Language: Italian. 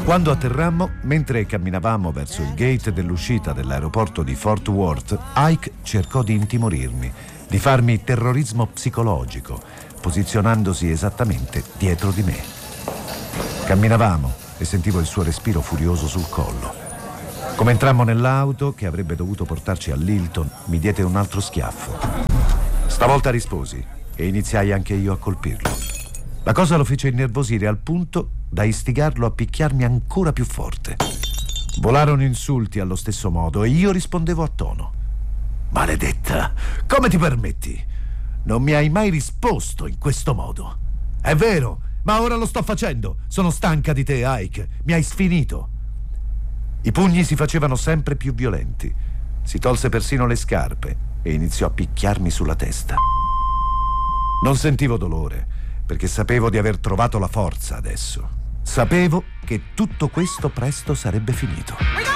Quando atterrammo, mentre camminavamo verso il gate dell'uscita dell'aeroporto di Fort Worth, Ike cercò di intimorirmi, di farmi terrorismo psicologico, posizionandosi esattamente dietro di me. Camminavamo e sentivo il suo respiro furioso sul collo. Come entrammo nell'auto, che avrebbe dovuto portarci all'Hilton, mi diede un altro schiaffo. Stavolta risposi e iniziai anche io a colpirlo. La cosa lo fece innervosire al punto da istigarlo a picchiarmi ancora più forte. Volarono insulti allo stesso modo e io rispondevo a tono. Maledetta, come ti permetti? Non mi hai mai risposto in questo modo. È vero, ma ora lo sto facendo. Sono stanca di te, Ike. Mi hai sfinito. I pugni si facevano sempre più violenti. Si tolse persino le scarpe e iniziò a picchiarmi sulla testa. Non sentivo dolore, perché sapevo di aver trovato la forza adesso. Sapevo che tutto questo presto sarebbe finito.